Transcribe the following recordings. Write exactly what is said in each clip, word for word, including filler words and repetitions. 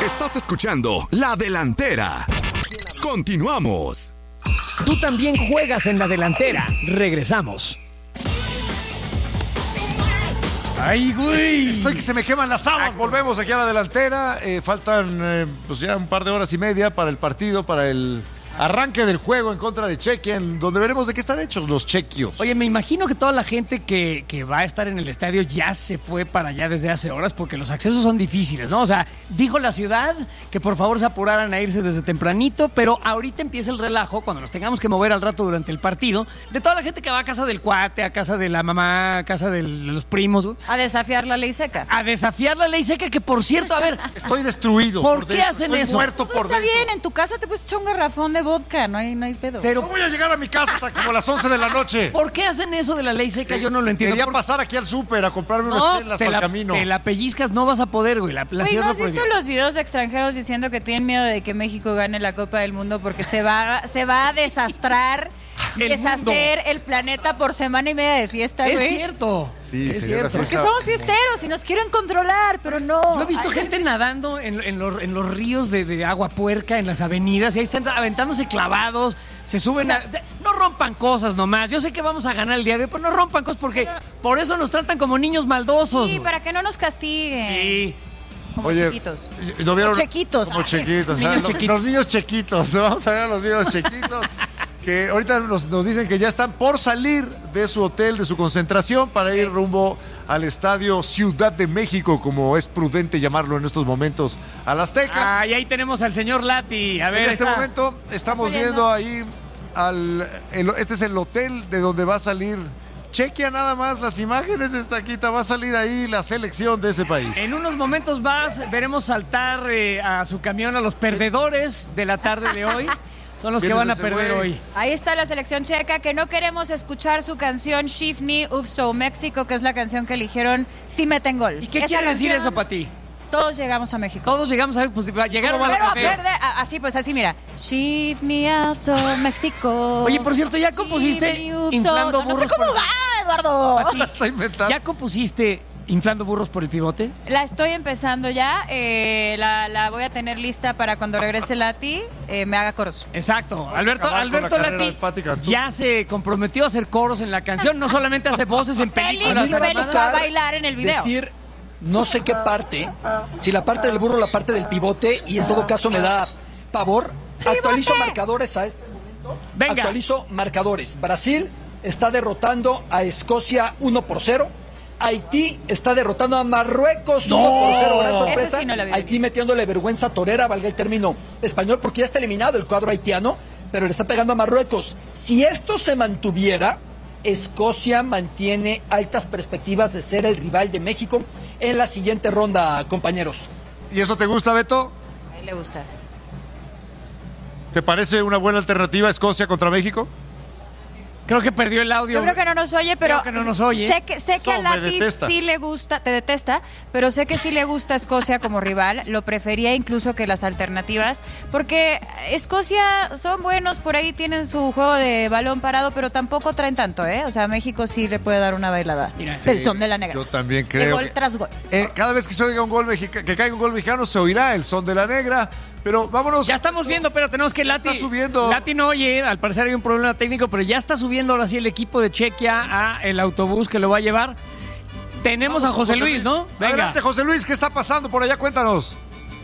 Estás escuchando La Delantera. Continuamos. Tú también juegas en La Delantera. Regresamos. ¡Ay, güey! Estoy que se me queman las habas. Volvemos aquí a La Delantera. Eh, faltan eh, pues ya un par de horas y media para el partido, para el arranque del juego en contra de Chequia, en donde veremos de qué están hechos los chequios. Oye, me imagino que toda la gente que, que va a estar en el estadio ya se fue para allá desde hace horas porque los accesos son difíciles, ¿no? O sea, dijo la ciudad que por favor se apuraran a irse desde tempranito, pero ahorita empieza el relajo, cuando nos tengamos que mover al rato durante el partido, de toda la gente que va a casa del cuate, a casa de la mamá, a casa de los primos. A desafiar la ley seca. A desafiar la ley seca, que por cierto, a ver... Estoy destruido. ¿Por, por qué dentro. hacen Estoy eso? muerto No, por está dentro. bien, en tu casa te puedes echar un garrafón de vodka, no hay, no hay pedo. Pero, No voy a llegar a mi casa hasta como las once de la noche. ¿por qué hacen eso de la ley seca? Yo no lo entiendo. Quería ¿Por- pasar aquí al súper a comprarme unas No, chelas te para la, el camino. te la pellizcas, no vas a poder, güey. La, la Güey, ciudad ¿no lo has visto prohibió. los videos de extranjeros diciendo que tienen miedo de que México gane la Copa del Mundo porque se va, se va a desastrar, El deshacer mundo. el planeta por semana y media de fiesta, güey? Es cierto. Sí, es sería una cierto. Porque fiesta. somos fiesteros y nos quieren controlar, pero no. Yo he visto Ay, gente nadando en, en los, en los ríos de, de agua puerca, en las avenidas, y ahí están aventándose clavados, se suben O sea, a... de- no rompan cosas nomás. Yo sé que vamos a ganar el día de hoy, pero no rompan cosas porque por eso nos tratan como niños maldosos. Sí, güey. para que no nos castiguen. Sí. Como Oye, chiquitos. ¿no vieron? Como chequitos. Como Ay, chequitos. niños ah, los- chiquitos. Los niños chequitos. Vamos a ver a los niños chequitos. Que ahorita nos, nos dicen que ya están por salir de su hotel, de su concentración, para ir rumbo al estadio Ciudad de México, como es prudente llamarlo en estos momentos, al Azteca. Ah, y ahí tenemos al señor Lati. A ver, en este está- momento estamos Está viendo saliendo. ahí, al, el- este es el hotel de donde va a salir. Chequia nada más las imágenes de esta quita, va a salir ahí la selección de ese país. En unos momentos más veremos saltar eh, a su camión a los perdedores de la tarde de hoy. Son los que ¿Quién van a es ese perder güey? hoy. Ahí está la selección checa, que no queremos escuchar su canción Shift Me Up So México, que es la canción que eligieron si meten gol. ¿Y qué Esa quiere decir canción, eso para ti? Todos llegamos a México. Todos llegamos a... Pues, llegaron a Pero la verde, a- así pues, así mira. Shift Me Up So México. Oye, por cierto, ¿ya compusiste Shift me up so- Inflando No, no Burros sé cómo por- va, Eduardo. Pati, La está inventando. ¿ya compusiste Inflando Burros por el Pivote? La estoy empezando ya. eh, la, la voy a tener lista para cuando regrese Lati, eh, me haga coros. Exacto. a Alberto, acabar con Alberto la carrera Lati de Pati Cantú. ya se comprometió a hacer coros en la canción. No solamente hace voces en Félix, películas. me va a Félix tocar va a bailar en el video. Decir no sé qué parte, si la parte del burro o la parte del pivote, y en todo caso me da pavor. Actualizo marcadores a este momento. Venga. Actualizo marcadores. Brasil está derrotando a Escocia uno por cero. Haití está derrotando a Marruecos uno por cero. Gran sorpresa. Ese sí no lo vi. Haití metiéndole vergüenza torera, valga el término español, porque ya está eliminado el cuadro haitiano, pero le está pegando a Marruecos. Si esto se mantuviera, Escocia mantiene altas perspectivas de ser el rival de México en la siguiente ronda, compañeros. ¿Y eso te gusta, Beto? A él le gusta. ¿Te parece una buena alternativa Escocia contra México? Creo que perdió el audio. Yo creo que no nos oye, pero Creo que no nos oye. sé que sé que No, a me Lati detesta. sí le gusta, te detesta, pero sé que sí le gusta Escocia como rival, lo prefería incluso que las alternativas, porque Escocia son buenos, por ahí tienen su juego de balón parado, pero tampoco traen tanto, ¿eh? O sea, México sí le puede dar una bailada. Mira, del sí, son de la negra. yo también De creo gol que- tras gol. Eh, cada vez que se oiga un gol mexica- que caiga un gol mexicano, se oirá el son de la negra. Pero vámonos. Ya estamos viendo, pero tenemos que Lati... Está subiendo. Lati no oye, al parecer hay un problema técnico, pero ya está subiendo ahora sí el equipo de Chequia a el autobús que lo va a llevar. Tenemos Vamos a José con Luis, ¿no? Venga. Adelante, José Luis, ¿qué está pasando por allá? Cuéntanos.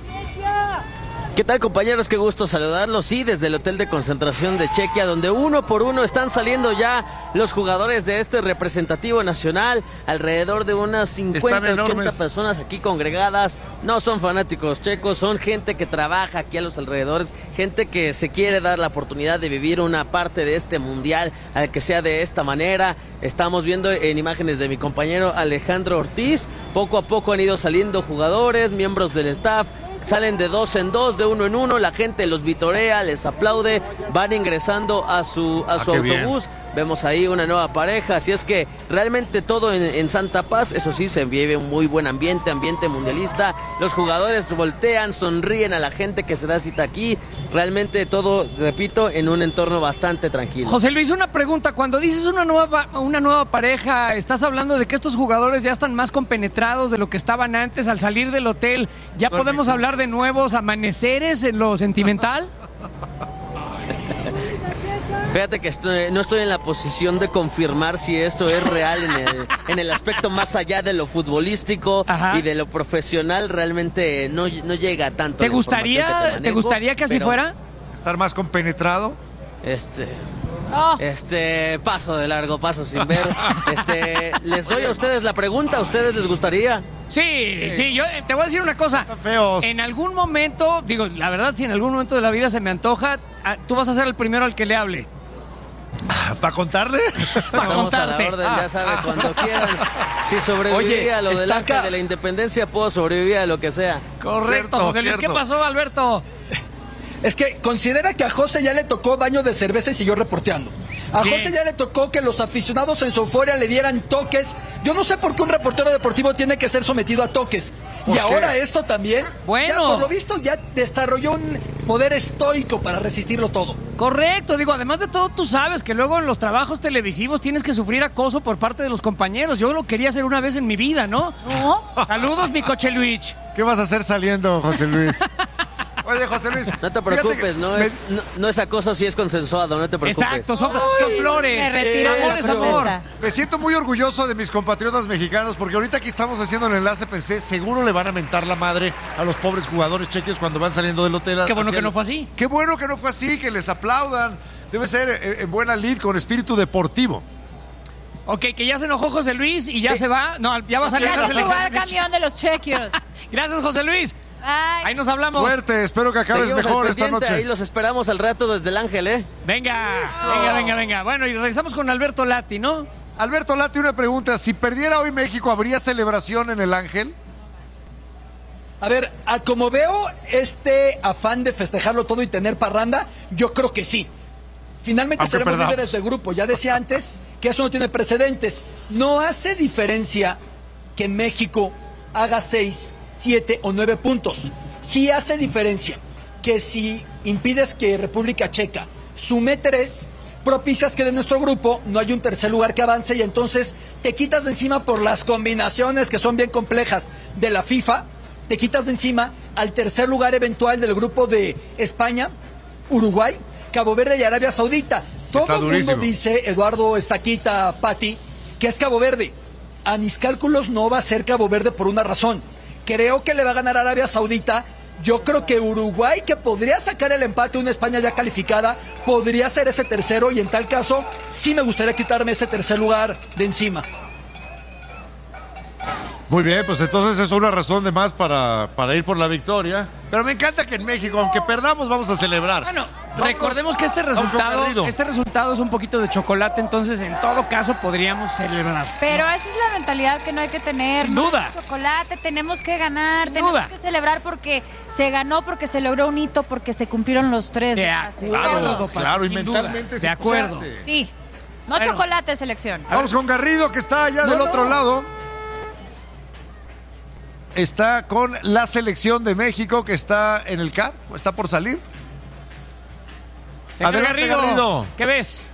¿Qué tal, compañeros? Qué gusto saludarlos. Sí, desde el hotel de concentración de Chequia, donde uno por uno están saliendo ya los jugadores de este representativo nacional. Alrededor de unas cincuenta, Están ochenta enormes. personas aquí congregadas. No son fanáticos checos, son gente que trabaja aquí a los alrededores, gente que se quiere dar la oportunidad de vivir una parte de este mundial, al que sea de esta manera. Estamos viendo en imágenes de mi compañero Alejandro Ortiz. Poco a poco han ido saliendo jugadores, miembros del staff. Salen de dos en dos, de uno en uno, la gente los vitorea, les aplaude, van ingresando a su, a Ah, su qué bien. autobús. vemos ahí una nueva pareja, así es que realmente todo en, en Santa Paz, eso sí, se vive un muy buen ambiente, ambiente mundialista, los jugadores voltean, sonríen a la gente que se da cita aquí, realmente todo, repito, en un entorno bastante tranquilo. José Luis, una pregunta, cuando dices una nueva, una nueva pareja, ¿estás hablando de que estos jugadores ya están más compenetrados de lo que estaban antes al salir del hotel? ¿Ya podemos hablar de nuevos amaneceres en lo sentimental? Fíjate que estoy, no estoy en la posición de confirmar si esto es real en el, en el aspecto más allá de lo futbolístico. Ajá. Y de lo profesional, realmente no, no llega tanto. ¿Te gustaría, que te, manejo, ¿te gustaría que así fuera? ¿Estar más compenetrado? Este... Oh. Este, paso de largo, paso sin ver. Este, les doy a ustedes la pregunta, ¿a ustedes les gustaría? Sí, sí, yo te voy a decir una cosa. Están feos. En algún momento, digo, la verdad, si en algún momento de la vida se me antoja, tú vas a ser el primero al que le hable. ¿Para contarle? Para contarte. A la orden, ya sabes, cuando quieran. Si sobreviví Oye, a lo del ángel de la independencia, puedo sobrevivir a lo que sea. Correcto, cierto, José Luis. ¿Qué pasó, Alberto? Es que considera que a José ya le tocó baño de cerveza y siguió reporteando. A Bien. José ya le tocó que los aficionados en su euforia le dieran toques. Yo no sé por qué un reportero deportivo tiene que ser sometido a toques. Y qué? Ahora esto también. Bueno. Ya, por lo visto ya desarrolló un poder estoico para resistirlo todo. Correcto, digo, además de todo tú sabes que luego en los trabajos televisivos tienes que sufrir acoso por parte de los compañeros. Yo lo quería hacer una vez en mi vida, ¿no? ¿No? Saludos, mi coche Luis. ¿Qué vas a hacer saliendo, José Luis? Oye, José Luis. No te preocupes, no, me... es, no, no es acoso si es consensuado, no te preocupes. Exacto, son, son flores. Me retiro, amor es amor. Me siento muy orgulloso de mis compatriotas mexicanos porque ahorita aquí estamos haciendo el enlace, pensé, seguro le van a mentar la madre a los pobres jugadores chequios cuando van saliendo del hotel. Qué bueno que no fue así. Qué bueno que no fue así, que les aplaudan. Debe ser en, en buena lid con espíritu deportivo. Ok, que ya se enojó José Luis y ya sí. se va. No, ya va a salir ya la selección. Ya se al camión de los chequios. Gracias, José Luis. Ay. Ahí nos hablamos. Suerte, espero que acabes Seguimos mejor esta noche. Ahí los esperamos al rato desde el Ángel, ¿eh? Venga, oh. venga, venga, venga. Bueno, y regresamos con Alberto Lati, ¿no? Alberto Lati, una pregunta. Si perdiera hoy México, ¿habría celebración en el Ángel? A ver, a como veo este afán de festejarlo todo y tener parranda, yo creo que sí. Finalmente Aunque seremos perdamos. líderes de grupo. Ya decía antes que eso no tiene precedentes. No hace diferencia que México haga seis, siete o nueve puntos. Sí hace diferencia que si impides que República Checa sume tres, propicias que de nuestro grupo no hay un tercer lugar que avance y entonces te quitas de encima por las combinaciones que son bien complejas de la FIFA, te quitas de encima al tercer lugar eventual del grupo de España, Uruguay, Cabo Verde y Arabia Saudita. Todo el mundo dice, Eduardo Estaquita, Pati, que es Cabo Verde. A mis cálculos no va a ser Cabo Verde por una razón. Creo que le va a ganar Arabia Saudita. Yo creo que Uruguay, que podría sacar el empate, una España ya calificada, podría ser ese tercero y en tal caso sí me gustaría quitarme ese tercer lugar de encima. Muy bien, pues entonces es una razón de más para, para ir por la victoria. Pero me encanta que en México, aunque perdamos, vamos a celebrar. Bueno, recordemos que este resultado, este resultado es un poquito de chocolate, entonces en todo caso podríamos celebrar. Pero esa es la mentalidad que no hay que tener. Sin duda. No, chocolate, tenemos que ganar, Sin tenemos duda. que celebrar porque se ganó, porque se logró un hito, porque se cumplieron los tres. De acuerdo, claro, y mentalmente de acuerdo. Sí, no bueno. chocolate, selección. Vamos con Garrido, que está allá no, del otro no. lado. Está con la selección de México, que está en el C A R, está por salir. Señor Adelante, Garrido, Garrido. ¿Qué ves?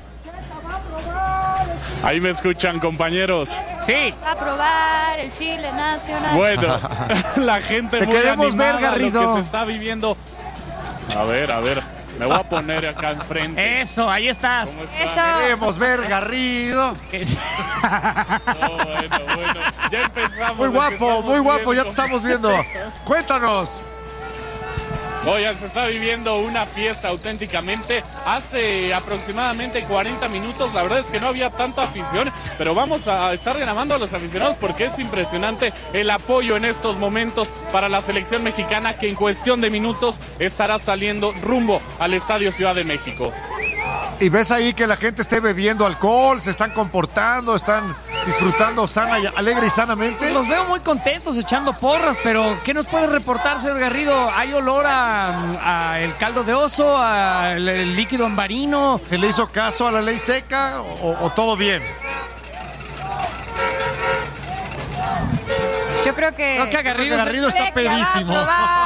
Ahí me escuchan, compañeros. Sí. Va a probar el Chile nacional. Bueno, la gente Te muy queremos animada ver, Garrido. Lo que se está viviendo. A ver, a ver, me voy a poner acá enfrente. Eso, ahí estás. Eso. Queremos ver, Garrido. Oh, bueno, bueno, ya empezamos. Muy guapo, muy guapo, viendo. Ya te estamos viendo. Cuéntanos. Oigan, se está viviendo una fiesta auténticamente. Hace aproximadamente cuarenta minutos, la verdad es que no había tanta afición, pero vamos a estar grabando a los aficionados porque es impresionante el apoyo en estos momentos para la selección mexicana, que en cuestión de minutos estará saliendo rumbo al Estadio Ciudad de México. Y ves ahí que la gente esté bebiendo alcohol, se están comportando, están disfrutando sana y alegre y sanamente. Pues los veo muy contentos echando porras, pero ¿qué nos puede reportar, señor Garrido? ¿Hay olor a, a el caldo de oso, al el líquido ambarino? ¿Se le hizo caso a la ley seca o, o todo bien? Yo creo que... Creo que a Garrido, Garrido está pedísimo.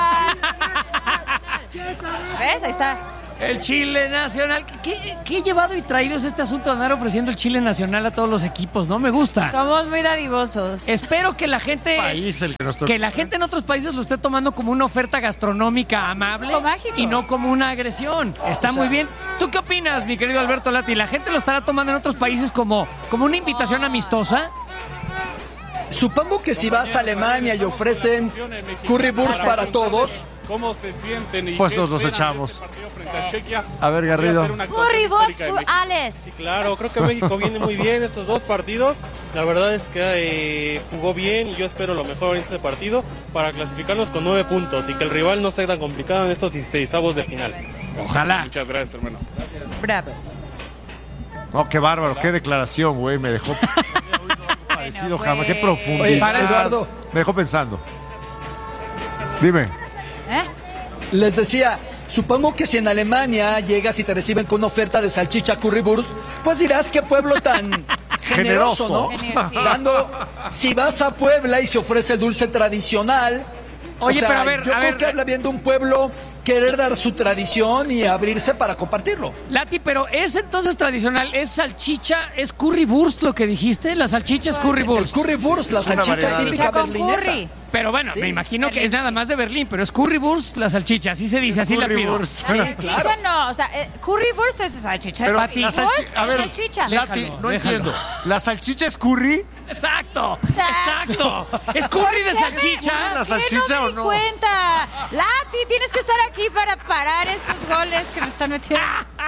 ¿Ves? Ahí está. El Chile Nacional. ¿Qué, qué llevado y traído es este asunto de andar ofreciendo el Chile Nacional a todos los equipos? No me gusta. Somos muy dadivosos. Espero que la gente País el que, nos toca. que la gente en otros países lo esté tomando como una oferta gastronómica amable Algo mágico. y no como una agresión. Está muy bien. ¿Tú qué opinas, mi querido Alberto Lati? ¿La gente lo estará tomando en otros países como, como una invitación amistosa? Supongo que si vas a Alemania y ofrecen currywurst para todos, ¿Cómo se sienten? Y Pues qué nos los esperan de echamos. este partido frente a Chequia? A ver, Garrido. Va a ser una actuación Currywurst histórica de for México. Alex. Claro, creo que México viene muy bien estos dos partidos. La verdad es que eh, jugó bien y yo espero lo mejor en este partido para clasificarnos con nueve puntos y que el rival no sea tan complicado en estos dieciseisavos de final. Ojalá. Muchas gracias, hermano. Bravo. No, qué bárbaro, qué declaración, güey. Me dejó parecido jamás. Qué pues. profundidad. Oye, Para Eduardo, Me dejó pensando. Dime. ¿Eh? les decía, supongo que si en Alemania llegas y te reciben con una oferta de salchicha currywurst, pues dirás qué pueblo tan generoso, ¿no? Generoso. Sí. Dando, si vas a Puebla y se ofrece el dulce tradicional, Oye, o sea, pero a ver, yo a creo ver. que habla bien de un pueblo querer dar su tradición y abrirse para compartirlo. Lati, pero es entonces tradicional, es salchicha, es currywurst lo que dijiste, la salchicha es El currywurst. currywurst, la Es una salchicha variedad. típica Salchicha con berlinesa. curry. Pero bueno, Sí. me imagino que es nada más de Berlín, pero es currywurst la salchicha, así se dice, así la pido. Currywurst. Salchicha no, o sea, eh, currywurst es salchicha. Pero Pati. la salchi- a ver, salchicha. Lati, Déjalo, no déjalo. entiendo. ¿La salchicha es curry? Exacto, exacto. ¿Es curry de salchicha? ¿La salchicha ¿Qué no me o di no? cuenta? Lati, tienes que estar aquí para parar estos goles que me están metiendo.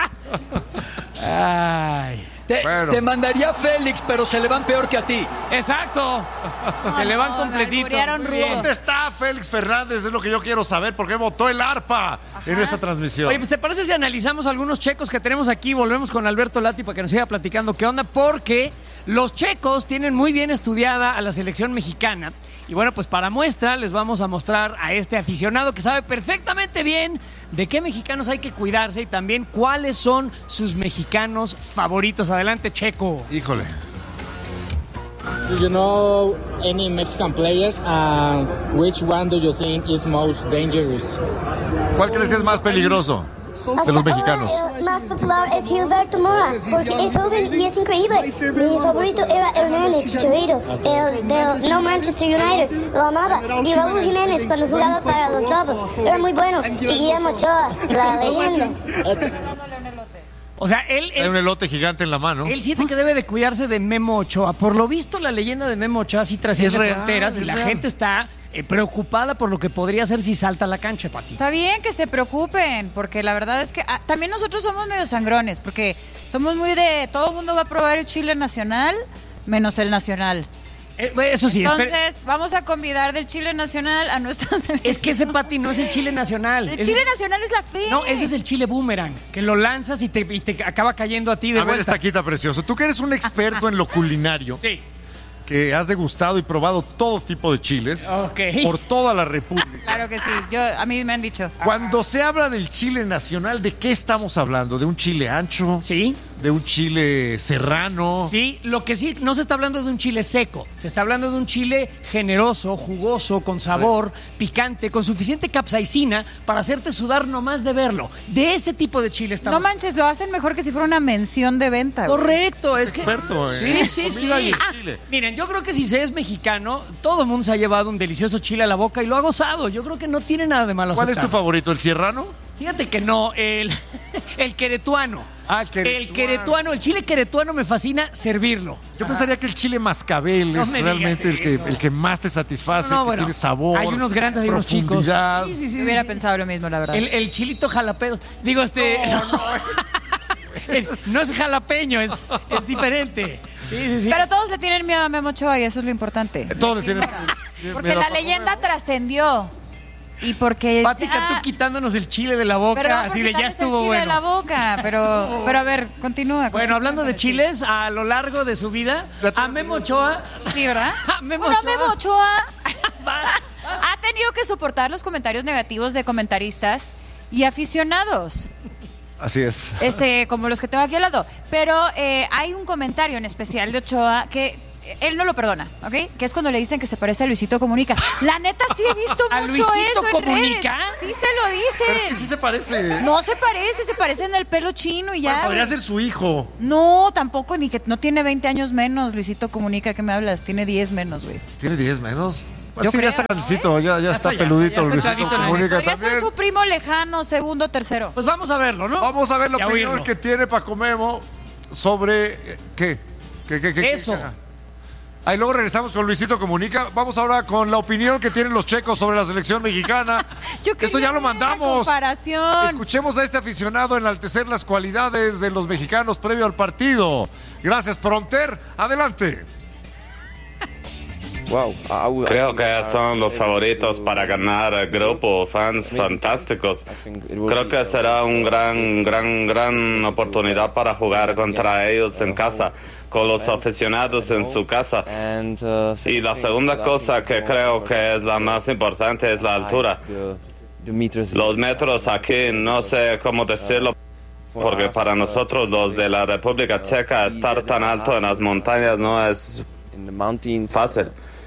Ay, Te, Bueno. te mandaría Félix, pero se le van peor que a ti. exacto. Se le van no, completitos. me alburearon Muy bien. rudo. ¿Dónde está Félix Fernández? Es lo que yo quiero saber. ¿Por qué votó el arpa en esta transmisión? Oye, pues ¿te parece si analizamos algunos checos que tenemos aquí? Volvemos con Alberto Lati para que nos siga platicando qué onda, porque los checos tienen muy bien estudiada a la selección mexicana. Y bueno, pues para muestra les vamos a mostrar a este aficionado que sabe perfectamente bien de qué mexicanos hay que cuidarse y también cuáles son sus mexicanos favoritos. Adelante, Checo. Híjole. Do you know any Mexican players and which one do you think is most dangerous? ¿Cuál crees que es más peligroso de los mexicanos? El más popular es Gilberto Mora, porque es joven y es increíble. Mi favorito era Hernández Chicharito, el del No Manchester United, lo amaba. Y Raúl Jiménez cuando jugaba para los Lobos, era muy bueno. Y Guillermo Ochoa, la leyenda. O sea, él, Hay él, un elote gigante en la mano. él siente que debe de cuidarse de Memo Ochoa. Por lo visto, la leyenda de Memo Ochoa sí trasciende Es real, fronteras y es la real. gente está eh, preocupada por lo que podría hacer si salta a la cancha, Pati. Está bien que se preocupen, porque la verdad es que ah, también nosotros somos medio sangrones, porque somos muy de todo el mundo va a probar el chile nacional, menos el nacional. Eh, eso sí, espera- Entonces, vamos a convidar del chile nacional a nuestros. es que ese Pati no es el chile nacional. El Ese chile es- nacional es la fe. No, ese es el chile boomerang, que lo lanzas y te, y te acaba cayendo a ti de A ver, vuelta. esta quita precioso. Tú que eres un experto en lo culinario, Sí, que has degustado y probado todo tipo de chiles ok. por toda la República. Claro que sí. Yo, a mí me han dicho. Cuando se habla del chile nacional, ¿de qué estamos hablando? ¿De un chile ancho? Sí, ¿De un chile serrano? sí, lo que sí, no se está hablando de un chile seco, se está hablando de un chile generoso, jugoso, con sabor, picante, con suficiente capsaicina para hacerte sudar nomás de verlo. De ese tipo de chile estamos. No manches, lo hacen mejor que si fuera una mención de venta. güey. Correcto, es que... Experto, Sí, ¿eh? sí, sí. Comida y Ah, chile. miren, yo creo que si se es mexicano, todo el mundo se ha llevado un delicioso chile a la boca y lo ha gozado. Yo creo que no tiene nada de malo ¿Cuál es tu aceptar. favorito? ¿El serrano? Fíjate que no, el, el queretuano. Ah, el queretuano. El queretuano, el chile queretuano me fascina servirlo. Yo pensaría que el chile mascabel No es me digas realmente el que, eso. el que más te satisface, No, no, que bueno, tiene sabor. hay unos grandes, hay unos chicos. profundidad. Sí, sí, sí, Yo hubiera sí. pensado lo mismo, la verdad. El, el chilito jalapeños. Digo, este. No, es, no es jalapeño, es, es diferente. Sí, sí, sí. Pero todos le tienen miedo a Memo Ochoa y eso es lo importante. Todo le tiene. Porque la leyenda trascendió. Y porque... Pati ya- Cantú quitándonos el chile de la boca, Perdón así por de ya quitarles el estuvo chile bueno. de la boca, pero, pero a ver, continúa. Bueno, continúa hablando con de el chile. chiles, a lo largo de su vida, a Memo Ochoa... Sí, ¿verdad? A Memo Bueno, Ochoa. Memo Ochoa ha tenido que soportar los comentarios negativos de comentaristas y aficionados. Así es. Este, como los que tengo aquí al lado. Pero eh, hay un comentario en especial de Ochoa que él no lo perdona, ¿ok? Que es cuando le dicen que se parece a Luisito Comunica. La neta sí he visto ¿A mucho Luisito eso en Comunica? redes. Sí se lo dicen. Pero es que sí se parece. No se parece, se parece en el pelo chino y ya. Bueno, podría ser su hijo. No, tampoco, ni que no tiene veinte años menos, Luisito Comunica, ¿qué me hablas? Tiene diez menos, güey. ¿Tiene diez menos? Pues Yo sí, creo, ya está ¿no, grandecito, ya, ya, Ya está está, ya peludito está, ya está Luisito entradito en la Comunica Podría ser también. su primo lejano, segundo, tercero. Pues vamos a verlo, ¿no? Vamos a ver la Y a opinión oírlo. que tiene Paco Memo sobre eh, qué. ¿Qué, qué, qué Eso. qué? Ahí luego regresamos con Luisito Comunica. Vamos ahora con la opinión que tienen los checos sobre la selección mexicana. Yo Esto quería ya lo ver una mandamos. comparación. Escuchemos a este aficionado enaltecer las cualidades de los mexicanos previo al partido. Gracias, Prompter. Adelante. Creo que son los favoritos para ganar el grupo, fans fantásticos. Creo que será un gran, gran, gran oportunidad para jugar contra ellos en casa, con los aficionados en su casa. Y la segunda cosa que creo que es la más importante es la altura. Los metros aquí, no sé cómo decirlo, porque para nosotros los de la República Checa estar tan alto en las montañas no es fácil.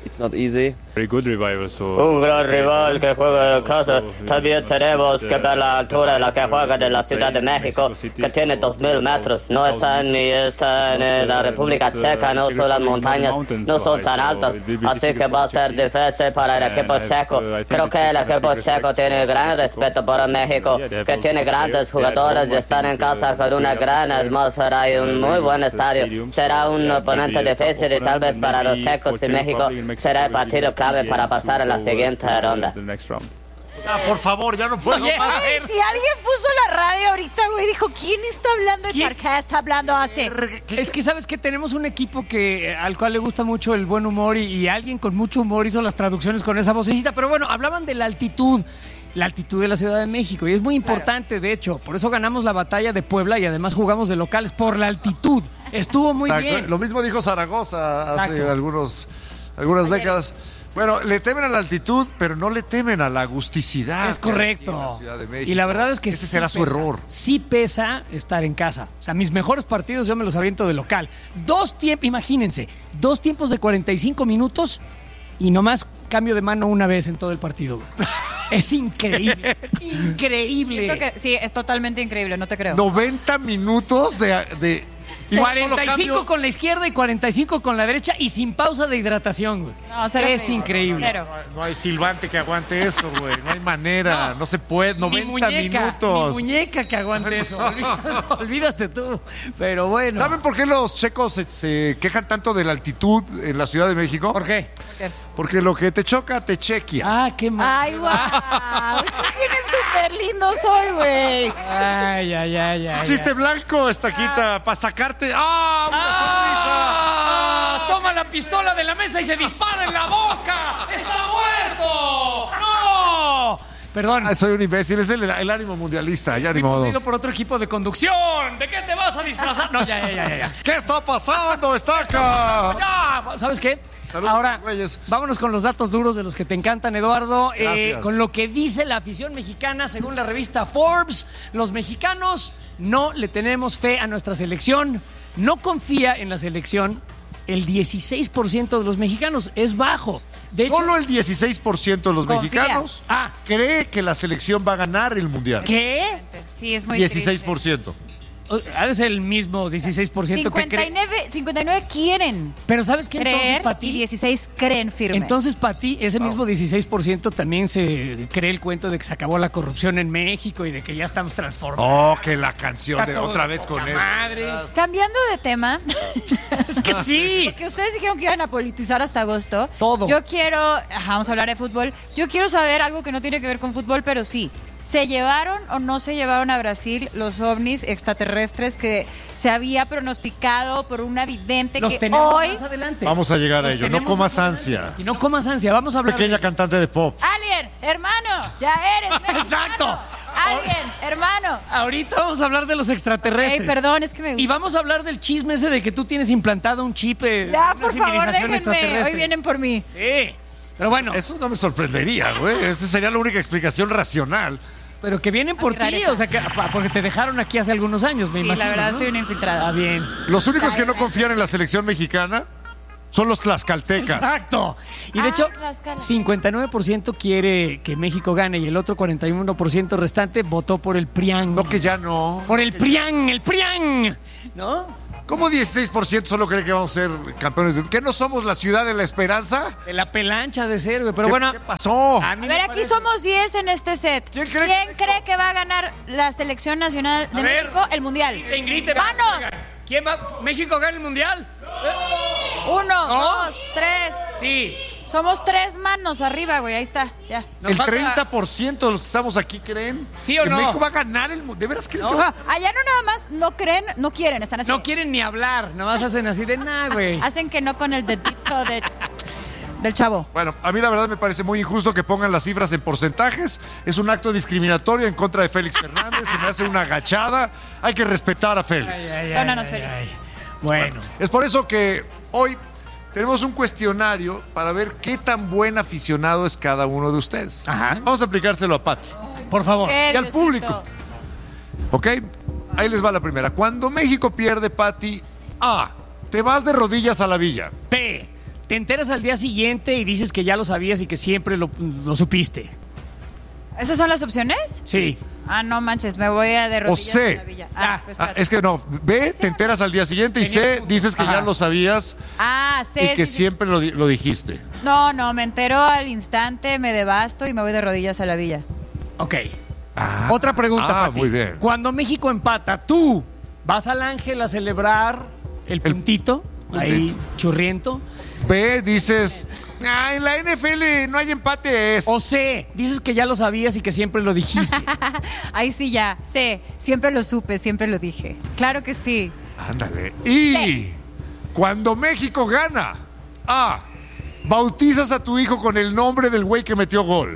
Un gran rival que juega en casa. También tenemos que ver la altura en la que juega de la Ciudad de México, que tiene dos mil metros. No está ni está en la República Checa, no son las montañas, no son tan altas. Así que va a ser difícil para el equipo checo. Creo que el equipo checo tiene gran respeto por México, que tiene grandes jugadores y están en casa con una gran atmósfera y un muy buen estadio. Será un oponente difícil y tal vez para los checos y México será el partido clave para pasar a la siguiente ronda. Ah, por favor, ya no puedo Oye, más. ay, si alguien puso la radio ahorita, güey, dijo, ¿quién está hablando de ¿Quién? qué está hablando hace? Es que sabes que tenemos un equipo que al cual le gusta mucho el buen humor y, y alguien con mucho humor hizo las traducciones con esa vocecita. Pero bueno, hablaban de la altitud. La altitud de la Ciudad de México y es muy importante, de hecho, por eso ganamos la batalla de Puebla y además jugamos de locales por la altitud. Estuvo muy Exacto. bien. Lo mismo dijo Zaragoza hace Exacto. algunos, algunas décadas. Bueno, le temen a la altitud, pero no le temen a la agusticidad. Es correcto. En la Ciudad de México. Y la verdad es que ese sí será su pesa, error. Sí pesa estar en casa. O sea, mis mejores partidos yo me los aviento de local. Dos tiempos, imagínense, dos tiempos de cuarenta y cinco minutos y nomás cambio de mano una vez en todo el partido. Es increíble, increíble. Siento que, sí, es totalmente increíble, no te creo. noventa minutos de... de Sí. cuarenta y cinco con la izquierda y cuarenta y cinco con la derecha y sin pausa de hidratación, güey. No, cero es creo. increíble. Cero. No hay silbante que aguante eso, güey. No hay manera. No, no se puede. Mi noventa muñeca, minutos. mi muñeca que aguante eso. Olvídate, olvídate tú. Pero bueno. ¿Saben por qué los checos se, se quejan tanto de la altitud en la Ciudad de México? ¿Por qué? Porque lo que te choca, te chequia. Ah, qué mal. Ay, guau. Sí, vienes súper lindo soy, güey. Ay, ay, ay, ay. Un chiste ay. blanco, Estaquita, para sacarte. ¡Ah! ¡Una ¡Ah! Toma la pistola de la mesa y se dispara en la boca. ¡Está muerto! ¡No! Perdón. sonrisa! Ah, soy un imbécil, es el, el ánimo mundialista. Ya ni Fui modo. poseído por otro equipo de conducción. ¿De qué te vas a disfrazar? No, ya, ya, ya, ya. ya. ¿Qué está pasando, Estaca? Ya, ¿sabes qué? Saludos, Ahora, güeyes. vámonos con los datos duros de los que te encantan, Eduardo. Eh, Gracias. con lo que dice la afición mexicana, según la revista Forbes, los mexicanos no le tenemos fe a nuestra selección, no confía en la selección. El dieciséis por ciento de los mexicanos es bajo. De hecho, Solo el dieciséis por ciento de los Confía. mexicanos Ah. cree que la selección va a ganar el mundial. ¿qué? Sí, es muy dieciséis por triste. ciento. Ha de ser el mismo dieciséis por ciento que cree. cincuenta y nueve, cincuenta y nueve quieren Pero ¿sabes qué? Entonces, creer para ti, y dieciséis creen firme. Entonces, para ti, ese mismo dieciséis por ciento también se cree el cuento de que se acabó la corrupción en México y de que ya estamos transformados. Oh, que la canción Está de todo otra de vez poca con eso. madre. Cambiando de tema, Es que sí. porque ustedes dijeron que iban a politizar hasta agosto. Todo. Yo quiero, ajá, vamos a hablar de fútbol. Yo quiero saber algo que no tiene que ver con fútbol, pero sí. ¿Se llevaron o no se llevaron a Brasil los ovnis extraterrestres que se había pronosticado por una vidente Los que tenemos hoy... más adelante. Vamos a llegar a Los ello. No tenemos comas más ansia. adelante. Y no comas ansia, vamos a hablar Pequeña de... cantante de pop. Alien, hermano, ya eres mexicano. Exacto. Alien, hermano. Ahorita vamos a hablar de los extraterrestres. Ey, perdón, es que me... Y vamos a hablar del chisme ese de que tú tienes implantado un chip eh, Ya, de una por favor, civilización déjenme. extraterrestre. Hoy vienen por mí. Sí, pero bueno. Eso no me sorprendería, güey. Esa sería la única explicación racional. Pero que vienen por Qué ti, rareza. o sea, que, pa- porque te dejaron aquí hace algunos años, me Sí, imagino. la verdad, ¿no? soy una infiltrada. Ah, bien. Los únicos que no confían en la selección mexicana son los tlaxcaltecas. Exacto. Y de Ah, hecho, Tlaxcala. cincuenta y nueve por ciento quiere que México gane y el otro cuarenta y uno por ciento restante votó por el PRIAN. No, que ya no. Por el PRIAN, el PRIAN. ¿No? ¿Cómo dieciséis por ciento solo cree que vamos a ser campeones? de- ¿Qué no somos la ciudad de la esperanza? De la pelancha de ser, güey. Pero ¿Qué, bueno. ¿Qué pasó? A, A mí ver, me aquí parece- somos diez en este set. ¿Quién cree ¿Quién cree que va a ganar la selección nacional de A ver. México? El mundial. Griten, griten. ¡Manos! ¿Quién va? ¿México gana el mundial? Uno, No. dos, tres. Sí. Somos tres manos arriba, güey. Ahí está, ya. Nos ¿El falta- treinta por ciento de los que estamos aquí creen ¿Sí o que no? México va a ganar el mundo? ¿De veras crees que No. va? Ah, allá no nada más no creen, no quieren, están así. No quieren ni hablar, nomás hacen así de nada, güey. Hacen que no con el dedito de, del chavo. Bueno, a mí la verdad me parece muy injusto que pongan las cifras en porcentajes. Es un acto discriminatorio en contra de Félix Fernández. Se me hace una agachada. Hay que respetar a Félix. Ay, ay, Dónanos, ay, Félix. ay. Bueno. Es por eso que hoy tenemos un cuestionario para ver qué tan buen aficionado es cada uno de ustedes. Ajá. Vamos a aplicárselo a Pati Por favor. ¿Qué, y al Diosito? público. ¿Ok? Ahí les va la primera. Cuando México pierde, Pati, A, te vas de rodillas a la villa. P. Te enteras al día siguiente y dices que ya lo sabías y que siempre lo, lo supiste. ¿Esas son las opciones? Sí. Ah, no manches, me voy a de rodillas C. a la villa. Ah, pues Ah, espérate. es que no. B, te enteras al día siguiente y C, dices que Ajá. ya lo sabías Ah, sí, y que sí, sí. siempre lo, di- lo dijiste. No, no, me entero al instante, me devasto y me voy de rodillas a la villa. Ok. Otra pregunta, ah, Pati. muy bien. Cuando México empata, ¿tú vas al Ángel a celebrar el puntito? Ahí, puntito. churriento. B, dices, ah, en la N F L no hay empates. O C, dices que ya lo sabías y que siempre lo dijiste. Ahí sí ya, sé, siempre lo supe, siempre lo dije. Claro que sí. Ándale. Y cuando México gana, A, bautizas a tu hijo con el nombre del güey que metió gol.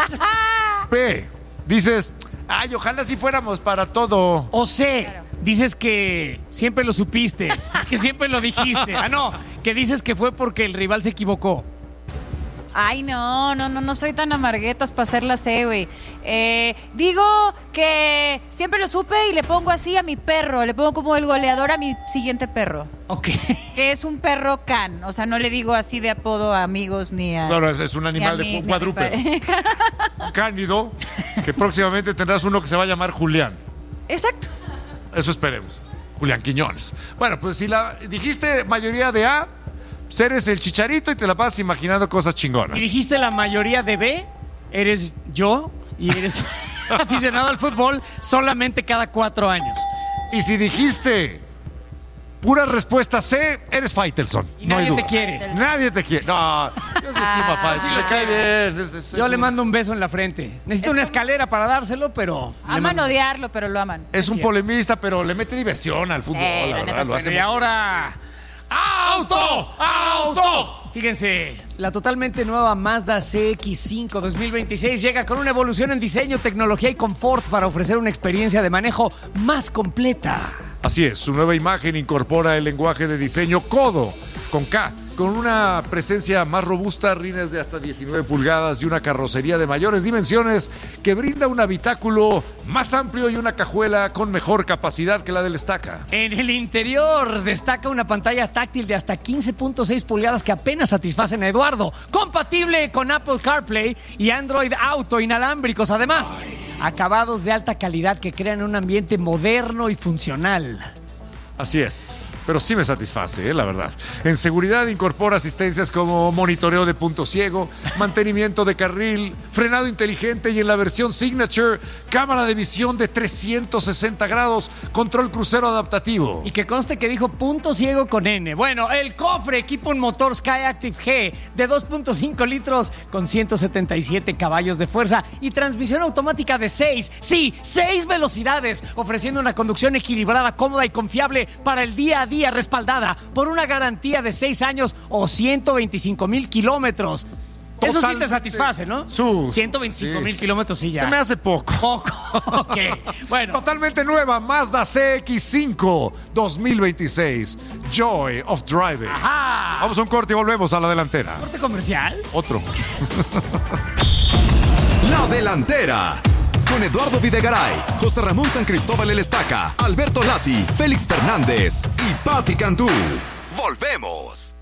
B, dices, ay, ojalá si fuéramos para todo. O C, dices que siempre lo supiste, que siempre lo dijiste. Ah, no, que dices que fue porque el rival se equivocó. Ay, no, no, no, no soy tan amarguetas para hacer la C, güey. Eh, digo que siempre lo supe y le pongo así a mi perro, le pongo como el goleador a mi siguiente perro. Ok. Que es un perro can, o sea, no le digo así de apodo a amigos ni a... No, no, es, es un ni a animal mí, de ni a mi cuadrúpedo. pareja. Cánido, que próximamente tendrás uno que se va a llamar Julián. Exacto. Eso esperemos. Julián Quiñones. Bueno, pues si la dijiste mayoría de A, pues eres el chicharito y te la pasas imaginando cosas chingonas. Si dijiste la mayoría de B, eres yo y eres aficionado al fútbol solamente cada cuatro años. Y si dijiste pura respuesta C, eres Faitelson. Y no hay nadie te duda. quiere. Nadie te quiere. No, yo se estima Ah, Faitelson. sí. Le cae bien. Es- es- Yo es le un- mando un beso en la frente. Necesito Es una como- escalera para dárselo, pero... le Aman mando- odiarlo, pero lo aman. Es un cierto. polemista, pero le mete diversión al fútbol, Eh, la la verdad. neta Lo sí. hace Y muy- ahora... ¡Auto! ¡Auto! Fíjense, la totalmente nueva Mazda C X cinco dos mil veintiséis llega con una evolución en diseño, tecnología y confort para ofrecer una experiencia de manejo más completa. Así es, su nueva imagen incorpora el lenguaje de diseño Codo, con K, con una presencia más robusta, rines de hasta diecinueve pulgadas y una carrocería de mayores dimensiones que brinda un habitáculo más amplio y una cajuela con mejor capacidad que la del Estaca. En el interior destaca una pantalla táctil de hasta quince punto seis pulgadas que apenas satisfacen a Eduardo, compatible con Apple CarPlay y Android Auto inalámbricos. Además, acabados de alta calidad que crean un ambiente moderno y funcional. Así es. pero sí me satisface, ¿eh? La verdad. En seguridad incorpora asistencias como monitoreo de punto ciego, mantenimiento de carril, frenado inteligente y en la versión Signature, cámara de visión de trescientos sesenta grados, control crucero adaptativo. Y que conste que dijo punto ciego con N. Bueno, el cofre equipa un motor Skyactiv G de dos punto cinco litros con ciento setenta y siete caballos de fuerza y transmisión automática de seis, sí, seis velocidades, ofreciendo una conducción equilibrada, cómoda y confiable para el día a día, respaldada por una garantía de seis años o ciento veinticinco mil kilómetros. Eso sí te satisface, ¿no? Sus, ciento veinticinco mil sí. kilómetros sí ya. Se me hace poco. Poco, ok. Bueno. Totalmente nueva Mazda C X cinco dos mil veintiséis. Joy of Driving. Ajá. Vamos a un corte y volvemos a la delantera. ¿Corte comercial? Otro. La delantera. Con Eduardo Videgaray, José Ramón San Cristóbal El Estaca, Alberto Lati, Félix Fernández y Patti Cantú. Volvemos.